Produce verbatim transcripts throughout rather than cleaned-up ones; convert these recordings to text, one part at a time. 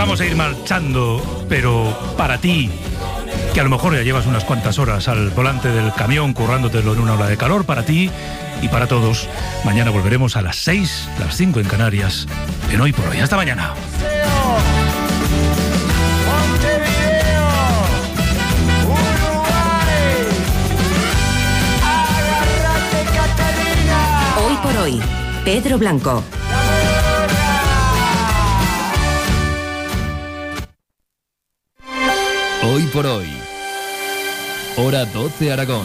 vamos a ir marchando, pero para ti, que a lo mejor ya llevas unas cuantas horas al volante del camión currándotelo en una ola de calor, para ti y para todos, mañana volveremos a las seis, las cinco en Canarias, en Hoy por Hoy. Hasta mañana. Hoy por Hoy, Pedro Blanco. Hoy por Hoy, hora doce Aragón.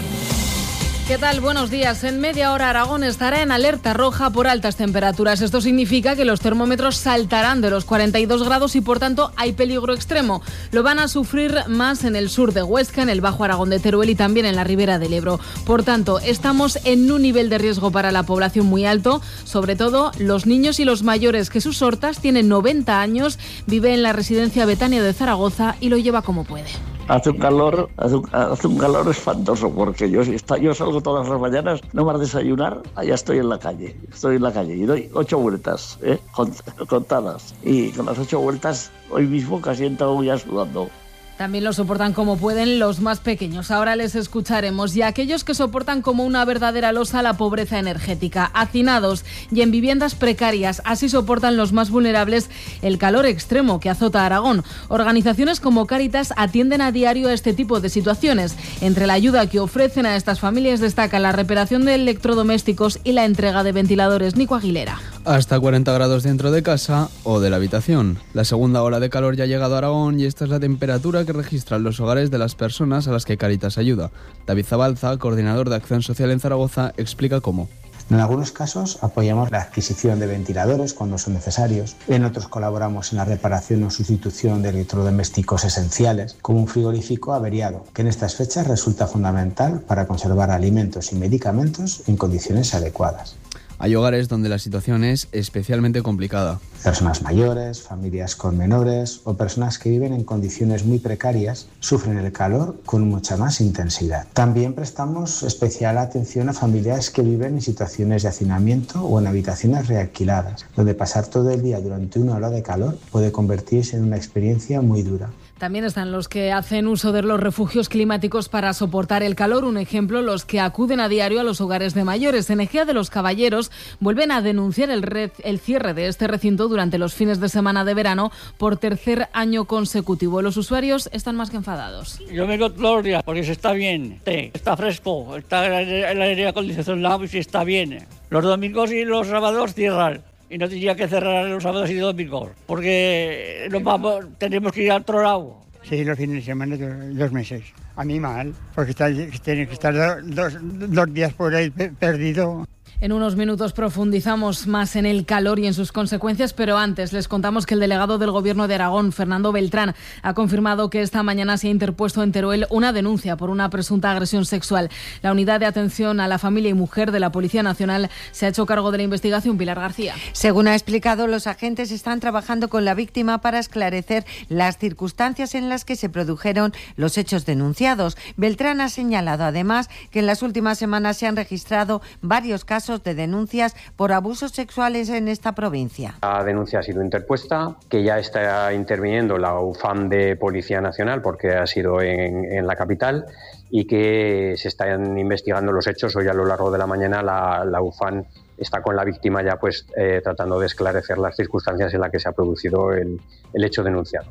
¿Qué tal? Buenos días. En media hora Aragón estará en alerta roja por altas temperaturas. Esto significa que los termómetros saltarán de los cuarenta y dos grados y por tanto hay peligro extremo. Lo van a sufrir más en el sur de Huesca, en el Bajo Aragón de Teruel y también en la Ribera del Ebro. Por tanto, estamos en un nivel de riesgo para la población muy alto, sobre todo los niños y los mayores. Jesús Hortas tiene noventa años, vive en la residencia Betania de Zaragoza y lo lleva como puede. Hace un calor, hace un, hace un calor espantoso, porque yo, yo salgo todas las mañanas, no más desayunar, allá estoy en la calle, estoy en la calle y doy ocho vueltas, ¿eh? contadas, y con las ocho vueltas hoy mismo casi he entrado ya sudando. También lo soportan como pueden los más pequeños. Ahora les escucharemos. Y aquellos que soportan como una verdadera losa la pobreza energética, hacinados y en viviendas precarias. Así soportan los más vulnerables el calor extremo que azota a Aragón. Organizaciones como Cáritas atienden a diario a este tipo de situaciones. Entre la ayuda que ofrecen a estas familias destaca la reparación de electrodomésticos y la entrega de ventiladores. Nico Aguilera. Hasta cuarenta grados dentro de casa o de la habitación. La segunda ola de calor ya ha llegado a Aragón y esta es la temperatura que registran los hogares de las personas a las que Cáritas ayuda. David Zabalza, coordinador de Acción Social en Zaragoza, explica cómo. En algunos casos apoyamos la adquisición de ventiladores cuando son necesarios. En otros colaboramos en la reparación o sustitución de electrodomésticos esenciales, como un frigorífico averiado, que en estas fechas resulta fundamental para conservar alimentos y medicamentos en condiciones adecuadas. Hay hogares donde la situación es especialmente complicada. Personas mayores, familias con menores o personas que viven en condiciones muy precarias sufren el calor con mucha más intensidad. También prestamos especial atención a familias que viven en situaciones de hacinamiento o en habitaciones realquiladas, donde pasar todo el día durante una ola de calor puede convertirse en una experiencia muy dura. También están los que hacen uso de los refugios climáticos para soportar el calor. Un ejemplo, los que acuden a diario a los hogares de mayores. En Ejea de los Caballeros vuelven a denunciar el, red, el cierre de este recinto durante los fines de semana de verano por tercer año consecutivo. Los usuarios están más que enfadados. Yo vengo todos los días porque se está bien, está fresco, está el aire acondicionado y se está bien. Los domingos y los sábados cierran. Y no tendría que cerrar los sábados y domingos, porque nos vamos, tenemos que ir al otro lado. Sí, los fines de semana, dos, dos meses. A mí mal, porque está, tiene que estar dos, dos días por ahí perdido. En unos minutos profundizamos más en el calor y en sus consecuencias, pero antes les contamos que el delegado del Gobierno de Aragón, Fernando Beltrán, ha confirmado que esta mañana se ha interpuesto en Teruel una denuncia por una presunta agresión sexual. La Unidad de Atención a la Familia y Mujer de la Policía Nacional se ha hecho cargo de la investigación. Pilar García. Según ha explicado, los agentes están trabajando con la víctima para esclarecer las circunstancias en las que se produjeron los hechos denunciados. Beltrán ha señalado además que en las últimas semanas se han registrado varios casos de denuncias por abusos sexuales en esta provincia. La denuncia ha sido interpuesta, que ya está interviniendo la UFAM de Policía Nacional porque ha sido en, en la capital y que se están investigando los hechos. Hoy a lo largo de la mañana la, la UFAM está con la víctima ya pues eh, tratando de esclarecer las circunstancias en las que se ha producido el, el hecho denunciado.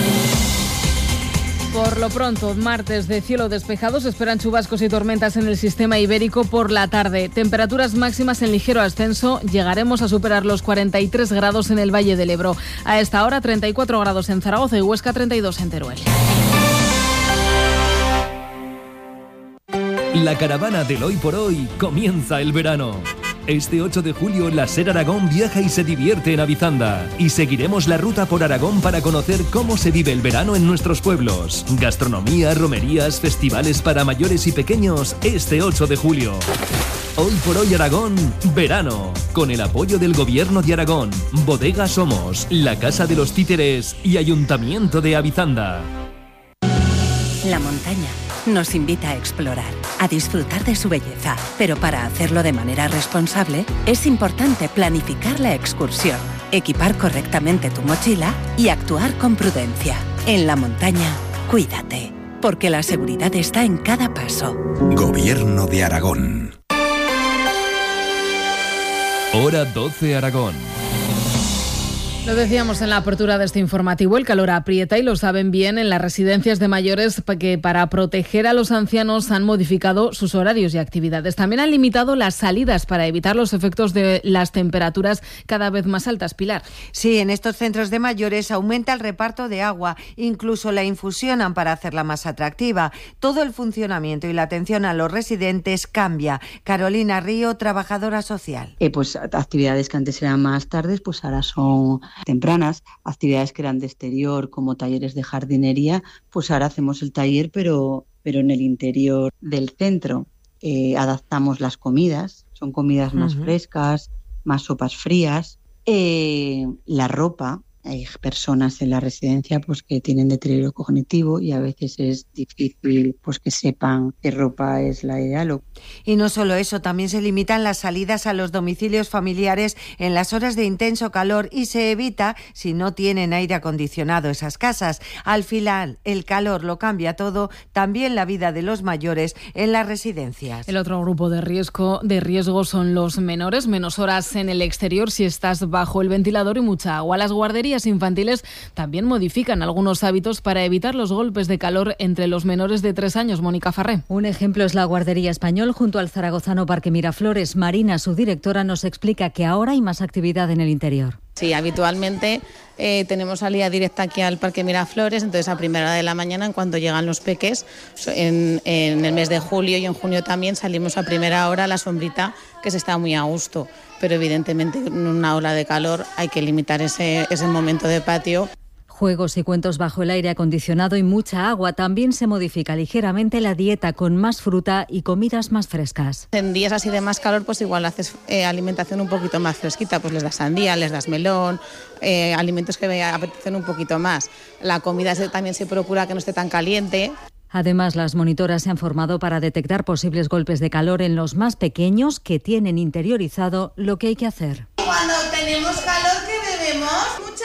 Por lo pronto, martes de cielo despejado, se esperan chubascos y tormentas en el sistema ibérico por la tarde. Temperaturas máximas en ligero ascenso, llegaremos a superar los cuarenta y tres grados en el Valle del Ebro. A esta hora, treinta y cuatro grados en Zaragoza y Huesca, treinta y dos en Teruel. La caravana del Hoy por Hoy comienza el verano. Este ocho de julio, la SER Aragón viaja y se divierte en Avizanda. Y seguiremos la ruta por Aragón para conocer cómo se vive el verano en nuestros pueblos. Gastronomía, romerías, festivales para mayores y pequeños este ocho de julio. Hoy por Hoy Aragón, verano. Con el apoyo del Gobierno de Aragón, Bodega Somos, la Casa de los Títeres y Ayuntamiento de Avizanda. La montaña nos invita a explorar, a disfrutar de su belleza, pero para hacerlo de manera responsable es importante planificar la excursión. equipar correctamente tu mochila y actuar con prudencia. En la montaña, cuídate, porque la seguridad está en cada paso. Gobierno de Aragón. Hora doce Aragón. Lo decíamos en la apertura de este informativo, el calor aprieta y lo saben bien en las residencias de mayores que para proteger a los ancianos han modificado sus horarios y actividades. También han limitado las salidas para evitar los efectos de las temperaturas cada vez más altas, Pilar. Sí, en estos centros de mayores aumenta el reparto de agua, incluso la infusionan para hacerla más atractiva. Todo el funcionamiento y la atención a los residentes cambia. Carolina Río, trabajadora social. Eh, pues actividades que antes eran más tardes, pues ahora son tempranas, actividades que eran de exterior como talleres de jardinería, pues ahora hacemos el taller pero, pero en el interior del centro. Eh, adaptamos las comidas, son comidas más uh-huh. frescas, más sopas frías, eh, la ropa. Hay personas en la residencia pues que tienen deterioro cognitivo y a veces es difícil pues que sepan qué ropa es la ideal. Y no solo eso, también se limitan las salidas a los domicilios familiares en las horas de intenso calor y se evita si no tienen aire acondicionado esas casas. Al final, el calor lo cambia todo, también la vida de los mayores en las residencias. El otro grupo de riesgo, de riesgo son los menores, menos horas en el exterior si estás bajo el ventilador y mucha agua. Las guarderías infantiles también modifican algunos hábitos para evitar los golpes de calor entre los menores de tres años. Mónica Farré. Un ejemplo es la guardería Español junto al zaragozano Parque Miraflores. Marina, su directora, nos explica que ahora hay más actividad en el interior. Sí, habitualmente eh, tenemos salida directa aquí al Parque Miraflores, entonces a primera hora de la mañana, en cuanto llegan los peques, en, en el mes de julio y en junio también salimos a primera hora a la sombrita, que se está muy a gusto, pero evidentemente en una ola de calor hay que limitar ese, ese momento de patio. Juegos y cuentos bajo el aire acondicionado y mucha agua. También se modifica ligeramente la dieta con más fruta y comidas más frescas. En días así de más calor, pues igual haces eh, alimentación un poquito más fresquita, pues les das sandía, les das melón, eh, alimentos que me apetecen un poquito más. La comida se, también se procura que no esté tan caliente. Además, las monitoras se han formado para detectar posibles golpes de calor en los más pequeños que tienen interiorizado lo que hay que hacer. Cuando tenemos calor, ¿qué bebemos? ¿Mucha?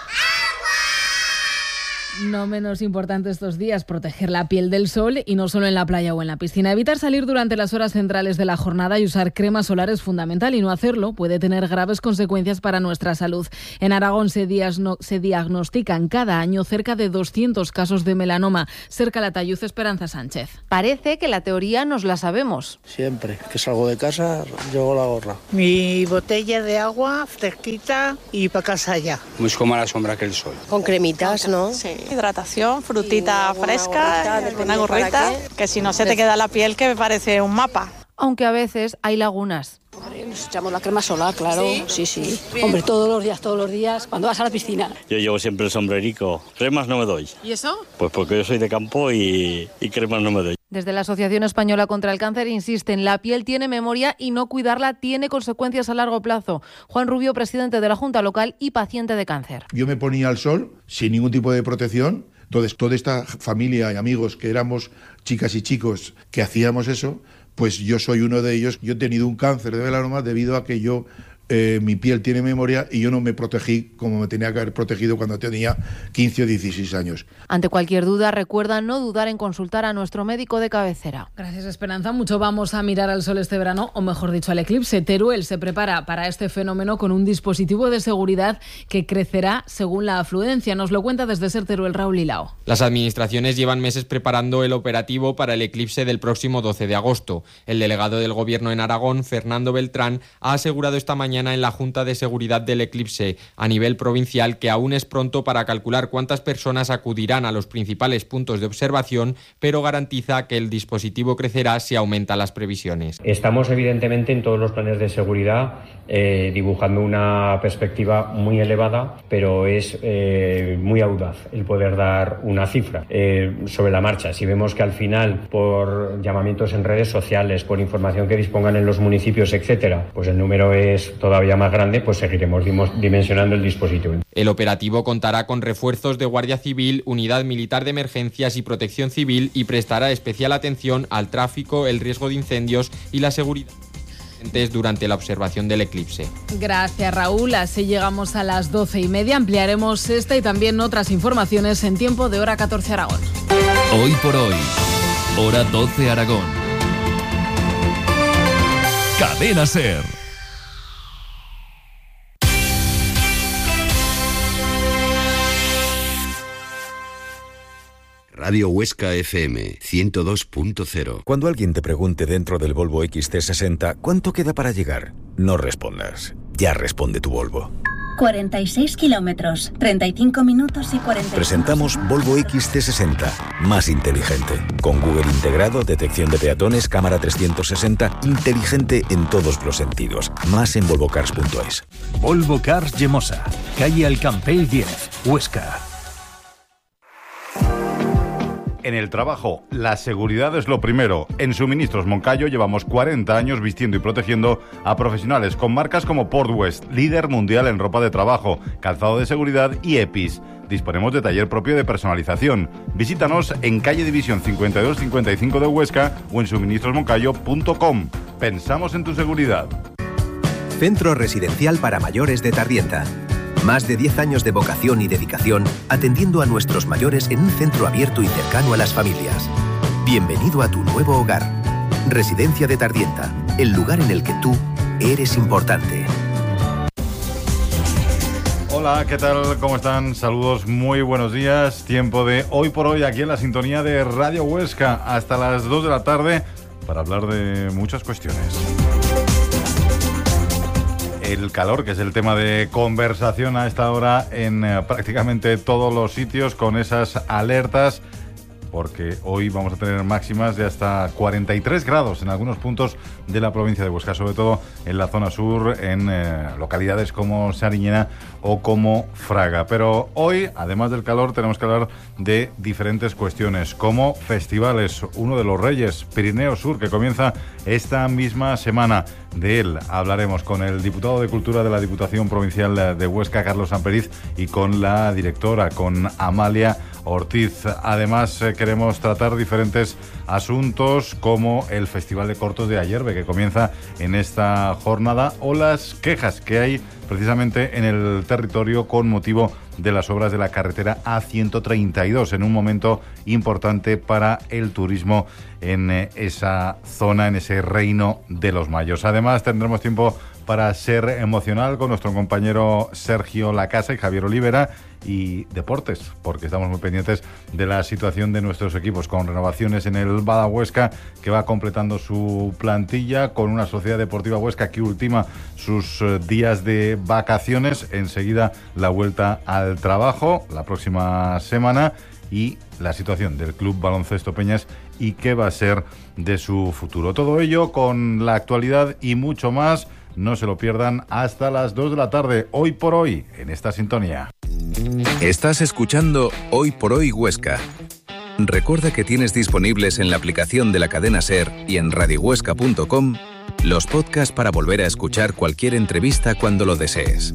No menos importante estos días, proteger la piel del sol y no solo en la playa o en la piscina. Evitar salir durante las horas centrales de la jornada y usar crema solar es fundamental y no hacerlo puede tener graves consecuencias para nuestra salud. En Aragón se, diasno- se diagnostican cada año cerca de doscientos casos de melanoma. Cerca Latayuz, Esperanza Sánchez. Parece que la teoría nos la sabemos. Siempre que salgo de casa llevo la gorra. Mi botella de agua fresquita y para casa ya. Muy como a la sombra que el sol. Con cremitas, ¿no? Sí. Hidratación, frutita fresca, una gorrita, que si no se te queda la piel que me parece un mapa. Aunque a veces hay lagunas. Hombre, nos echamos la crema solar, claro. Sí, sí. sí. Hombre, todos los días, todos los días, cuando vas a la piscina. Yo llevo siempre el sombrerico. Cremas no me doy. ¿Y eso? Pues porque yo soy de campo y, y cremas no me doy. Desde la Asociación Española contra el Cáncer insisten, la piel tiene memoria y no cuidarla tiene consecuencias a largo plazo. Juan Rubio, presidente de la Junta Local y paciente de cáncer. Yo me ponía al sol sin ningún tipo de protección. Entonces, toda esta familia y amigos que éramos chicas y chicos que hacíamos eso, pues yo soy uno de ellos. Yo he tenido un cáncer de melanoma debido a que yo Eh, mi piel tiene memoria y yo no me protegí como me tenía que haber protegido cuando tenía quince o dieciséis años. Ante cualquier duda, recuerda no dudar en consultar a nuestro médico de cabecera. Gracias, Esperanza. Mucho vamos a mirar al sol este verano, o mejor dicho, al eclipse. Teruel se prepara para este fenómeno con un dispositivo de seguridad que crecerá según la afluencia. Nos lo cuenta desde Ser Teruel Raúl Lilao. Las administraciones llevan meses preparando el operativo para el eclipse del próximo doce de agosto. El delegado del Gobierno en Aragón, Fernando Beltrán, ha asegurado esta mañana en la Junta de Seguridad del Eclipse a nivel provincial que aún es pronto para calcular cuántas personas acudirán a los principales puntos de observación, pero garantiza que el dispositivo crecerá si aumentan las previsiones. Estamos evidentemente en todos los planes de seguridad eh, dibujando una perspectiva muy elevada, pero es eh, muy audaz el poder dar una cifra eh, sobre la marcha. Si vemos que al final, por llamamientos en redes sociales, por información que dispongan en los municipios, etcétera, pues el número es todavía más grande, pues seguiremos dimensionando el dispositivo. El operativo contará con refuerzos de Guardia Civil, Unidad Militar de Emergencias y Protección Civil y prestará especial atención al tráfico, el riesgo de incendios y la seguridad. durante la observación del eclipse. Gracias, Raúl. Así llegamos a las doce y media. Ampliaremos esta y también otras informaciones en tiempo de Hora catorce Aragón. Hoy por hoy, Hora doce Aragón. Cadena SER. Radio Huesca F M ciento dos punto cero. Cuando alguien te pregunte dentro del Volvo X C sesenta ¿cuánto queda para llegar? No respondas. Ya responde tu Volvo. cuarenta y seis kilómetros, treinta y cinco minutos y cuarenta. Presentamos Volvo X C sesenta, más inteligente. Con Google integrado, detección de peatones, cámara trescientos sesenta, inteligente en todos los sentidos. Más en volvo cars punto es. Volvo Cars Yemosa, calle Alcampell diez, Huesca. En el trabajo, la seguridad es lo primero. En Suministros Moncayo llevamos cuarenta años vistiendo y protegiendo a profesionales con marcas como Port West, líder mundial en ropa de trabajo, calzado de seguridad y EPIs. Disponemos de taller propio de personalización. Visítanos en calle División cincuenta y dos cincuenta y cinco de Huesca o en suministros moncayo punto com. Pensamos en tu seguridad. Centro Residencial para Mayores de Tarrienta. Más de diez años de vocación y dedicación atendiendo a nuestros mayores en un centro abierto y cercano a las familias. Bienvenido a tu nuevo hogar. Residencia de Tardienta, el lugar en el que tú eres importante. Hola, ¿qué tal? ¿Cómo están? Saludos, muy buenos días. Tiempo de Hoy por Hoy aquí en la sintonía de Radio Huesca hasta las dos de la tarde para hablar de muchas cuestiones. El calor, que es el tema de conversación a esta hora en eh, prácticamente todos los sitios, con esas alertas, porque hoy vamos a tener máximas de hasta cuarenta y tres grados en algunos puntos de la provincia de Huesca, sobre todo en la zona sur, en eh, localidades como Sariñena o como Fraga. Pero hoy, además del calor, tenemos que hablar de diferentes cuestiones, como festivales. Uno de los reyes, Pirineo Sur, que comienza esta misma semana. De él hablaremos con el diputado de Cultura de la Diputación Provincial de Huesca, Carlos Samperiz, y con la directora, con Amalia Ortiz. Además, eh, queremos tratar diferentes asuntos como el Festival de Cortos de Ayerbe, que comienza en esta jornada, o las quejas que hay precisamente en el territorio con motivo de las obras de la carretera A ciento treinta y dos, en un momento importante para el turismo en esa zona, en ese reino de los mayos. Además, tendremos tiempo para ser emocional con nuestro compañero Sergio Lacasa y Javier Olivera, y deportes, porque estamos muy pendientes de la situación de nuestros equipos, con renovaciones en el Bada Huesca, que va completando su plantilla, con una Sociedad Deportiva Huesca que ultima sus días de vacaciones, enseguida la vuelta al trabajo la próxima semana, y la situación del Club Baloncesto Peñas y qué va a ser de su futuro. Todo ello con la actualidad y mucho más. No se lo pierdan hasta las dos de la tarde, Hoy por Hoy, en esta sintonía. Estás escuchando Hoy por Hoy Huesca. Recuerda que tienes disponibles en la aplicación de la cadena SER y en radio huesca punto com los podcasts para volver a escuchar cualquier entrevista cuando lo desees.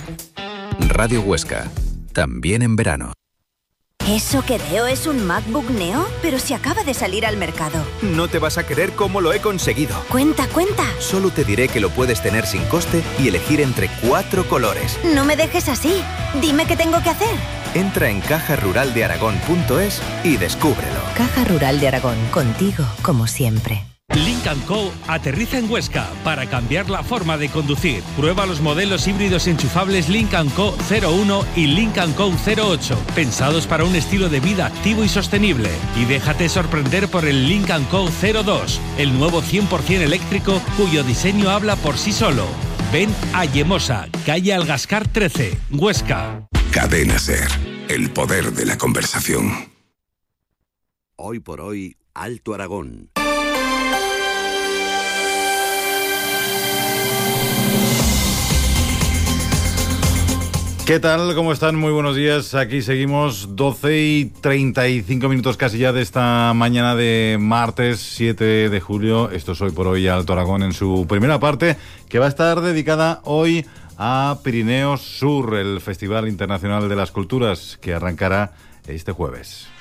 Radio Huesca, también en verano. ¿Eso que veo es un MacBook Neo? Pero si acaba de salir al mercado. No te vas a creer cómo lo he conseguido. Cuenta, cuenta. Solo te diré que lo puedes tener sin coste y elegir entre cuatro colores. No me dejes así. Dime qué tengo que hacer. Entra en caja rural de aragón punto es y descúbrelo. Caja Rural de Aragón, contigo como siempre. Lynk and Co aterriza en Huesca para cambiar la forma de conducir. Prueba los modelos híbridos enchufables Lynk and Co cero uno y Lynk and Co cero ocho, pensados para un estilo de vida activo y sostenible. Y déjate sorprender por el Lynk and Co cero dos, el nuevo cien por ciento eléctrico cuyo diseño habla por sí solo. Ven a Yemosa, calle Algascar trece, Huesca. Cadena SER, el poder de la conversación. Hoy por hoy, Alto Aragón. ¿Qué tal? ¿Cómo están? Muy buenos días. Aquí seguimos, doce y treinta y cinco minutos casi ya de esta mañana de martes siete de julio. Esto es Hoy por Hoy Alto Aragón en su primera parte, que va a estar dedicada hoy a Pirineo Sur, el Festival Internacional de las Culturas, que arrancará este jueves.